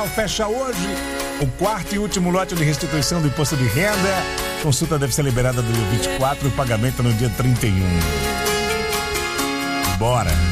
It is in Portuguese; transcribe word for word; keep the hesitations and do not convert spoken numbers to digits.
Fecha hoje o quarto e último lote de restituição do imposto de renda. Consulta deve ser liberada no dia vinte e quatro e o pagamento no dia trinta e um. Bora!